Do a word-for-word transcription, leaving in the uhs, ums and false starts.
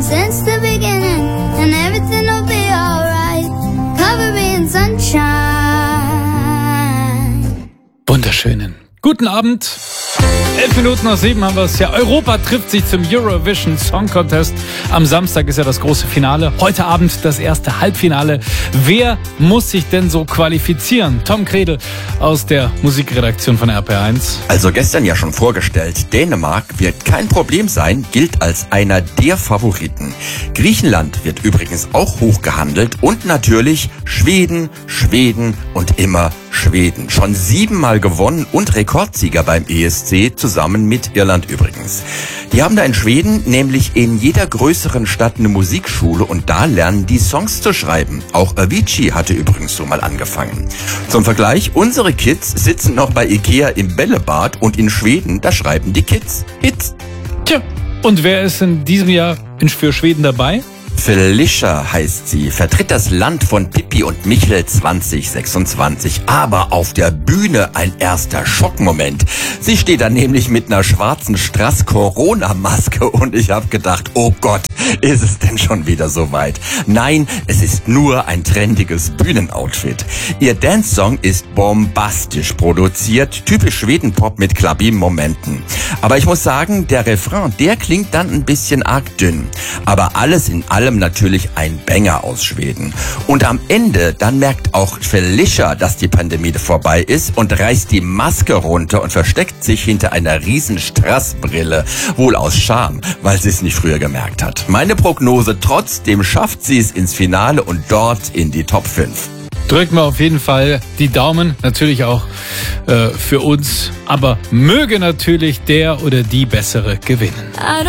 since the beginning, and everything will be alright. Cover me in sunshine. Wunderschönen guten Abend. Elf Minuten nach sieben haben wir es. Ja, Europa trifft sich zum Eurovision Song Contest. Am Samstag ist ja das große Finale. Heute Abend das erste Halbfinale. Wer muss sich denn so qualifizieren? Tom Kredel aus der Musikredaktion von R P R eins. Also gestern ja schon vorgestellt, Dänemark wird kein Problem sein, gilt als einer der Favoriten. Griechenland wird übrigens auch hoch gehandelt und natürlich Schweden, Schweden und immer Schweden. Schon siebenmal gewonnen und Rekordsieger beim E S C, zusammen mit Irland übrigens. Die haben da in Schweden nämlich in jeder größeren Stadt eine Musikschule und da lernen die Songs zu schreiben. Auch Avicii hatte übrigens so mal angefangen. Zum Vergleich, unsere Kids sitzen noch bei Ikea im Bällebad und in Schweden, da schreiben die Kids Hits. Tja, und wer ist in diesem Jahr für Schweden dabei? Felicia heißt sie, vertritt das Land von Pippi und Michel zwanzig sechsundzwanzig, aber auf der Bühne ein erster Schockmoment. Sie steht da nämlich mit einer schwarzen Strass-Corona-Maske und ich habe gedacht, oh Gott, ist es denn schon wieder so weit? Nein, es ist nur ein trendiges Bühnenoutfit. Ihr Dance-Song ist bombastisch produziert, typisch Schweden-Pop mit Klabim-Momenten. Aber ich muss sagen, der Refrain, der klingt dann ein bisschen arg dünn. Aber alles in allem natürlich ein Banger aus Schweden. Und am Ende, dann merkt auch Felicia, dass die Pandemie vorbei ist und reißt die Maske runter und versteckt sich hinter einer riesen Strassbrille. Wohl aus Scham, weil sie es nicht früher gemerkt hat. Meine Prognose, trotzdem schafft sie es ins Finale und dort in die Top fünf. Drücken wir auf jeden Fall die Daumen, natürlich auch äh, für uns, aber möge natürlich der oder die Bessere gewinnen.